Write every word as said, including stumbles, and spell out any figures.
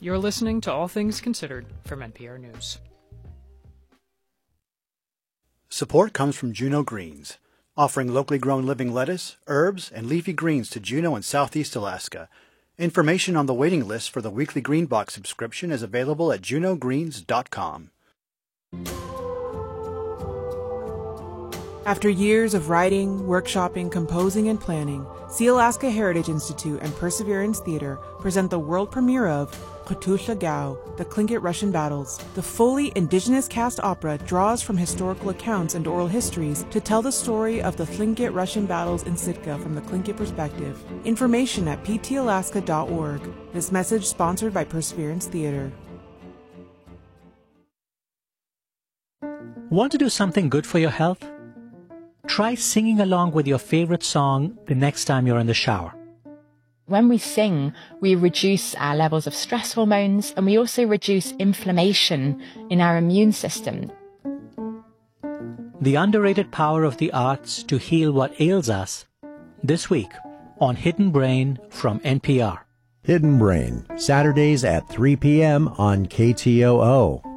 You're listening to All Things Considered from N P R News. Support comes from Juneau Greens, offering locally grown living lettuce, herbs, and leafy greens to Juneau and Southeast Alaska. Information on the waiting list for the weekly Green Box subscription is available at juneau greens dot com. After years of writing, workshopping, composing, and planning, Sealaska Heritage Institute and Perseverance Theater present the world premiere of Khattusha Gao, The Tlingit Russian Battles. The fully indigenous cast opera draws from historical accounts and oral histories to tell the story of the Tlingit Russian battles in Sitka from the Tlingit perspective. Information at p t alaska dot org. This message sponsored by Perseverance Theater. Want to do something good for your health? Try singing along with your favorite song the next time you're in the shower. When we sing, we reduce our levels of stress hormones and we also reduce inflammation in our immune system. The underrated power of the arts to heal what ails us, this week on Hidden Brain from N P R. Hidden Brain, Saturdays at three p.m. on K T O O.